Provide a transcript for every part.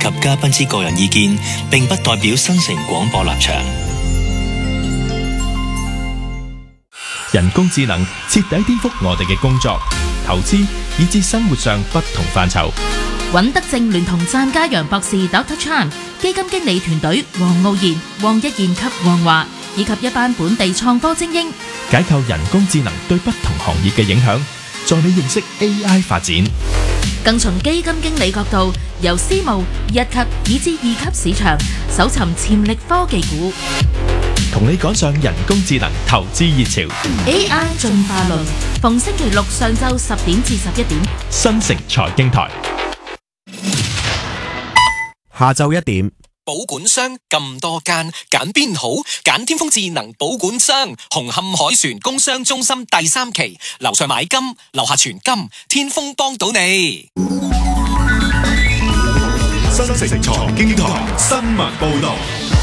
嘉賓之個人意見，並不代表新城廣播立場。 人工智能徹底顛覆我哋嘅工作、投資以至生活上不同範疇。 尹德正聯同湛家陽博士 Dr. Chan、基金經理團隊黃傲然、黃一賢及黃華，以及一班本地創科精英， 解構人工智能對不同行業嘅影響，助你認識 AI 發展。 更從基金經理角度，由私募、一級以至二級市場搜尋潛力科技股， 同你趕上人工智能投資熱潮。 AI 進化論，逢星期六上晝10點至11點， 新城財經台。 下晝1點， 保管商咁多間，揀邊好？揀天風智能保管商，紅磡海船工商中心第3期，樓上買金，樓下存金，天風幫到你。 新城財經台新聞報道。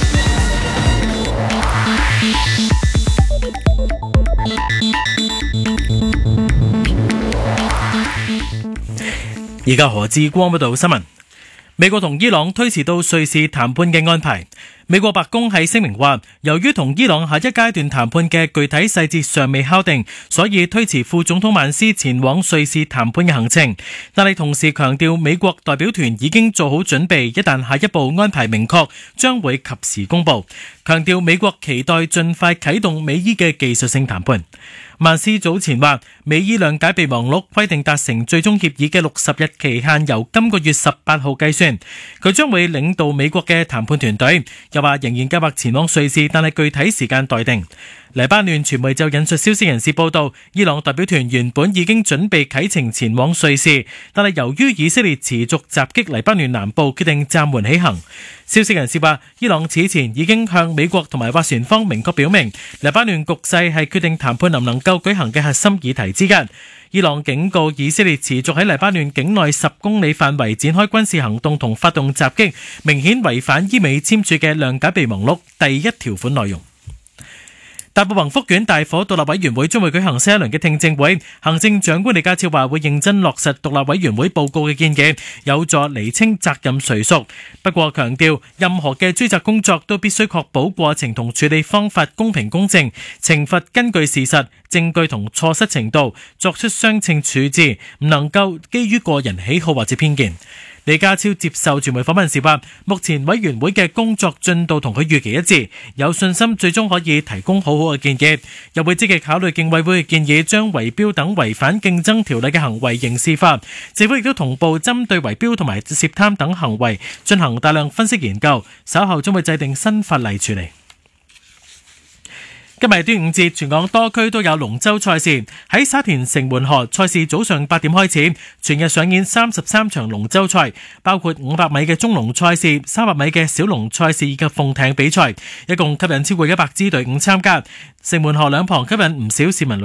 而家何志光報道新聞。美國同伊朗推遲到瑞士談判嘅安排。美國白宮喺聲明話，由於同伊朗下一階段談判嘅具體細節尚未敲定，所以推遲副總統曼斯前往瑞士談判嘅行程。但係同時強調，美國代表團已經做好準備，一旦下一步安排明確，將會及時公佈。強調美國期待盡快啟動美伊嘅技術性談判。曼斯早前話，美伊諒解備忘錄規定達成最終協議嘅60日期限由今個月18號計算。佢將會領導美國嘅談判團隊，又話仍然計劃前往瑞士，但係具體時間待定。黎巴嫩傳媒就引述消息人士報道，伊朗代表團原本已經準備啟程前往瑞士，但係由於以色列持續襲擊黎巴嫩南部，決定暫緩起行。消息人士話，伊朗此前已經向美國同埋斡旋方明確表明，黎巴嫩局勢係決定談判能唔能夠舉行嘅核心議題之一。伊朗警告以色列持續喺黎巴嫩境內10公里範圍展開軍事行動同發動襲擊，明顯違反伊美簽署嘅諒解備忘錄第1條款內容。大埔宏福苑大火獨立委員會將會舉行新一輪嘅聽證會，行政長官李家超話會認真落實獨立委員會報告嘅建議，有助釐清責任誰屬。不過強調，任何嘅追責工作都必須確保過程同處理方法公平公正，懲罰根據事實、證據同錯失程度作出相稱處置，唔能夠基於個人喜好或者偏見。李家超接受傳媒訪問時話，目前委員會嘅工作進度同佢預期一致，有信心最終可以提供好好嘅建議，又會積極考慮競委會嘅建議，將圍標等違反競爭條例嘅行為刑事化。政府亦都同步針對圍標同埋涉貪等行為進行大量分析研究，稍後將會制定新法例處理。今日端午節，全港多區都有龍舟賽事。喺沙田城門河，賽事早上8點開始，全日上演33場龍舟賽，包括500米嘅中龍賽事、300米嘅小龍賽事以及鳳艇比賽，一共吸引超過100支隊伍參加。城門河兩旁吸引唔少市民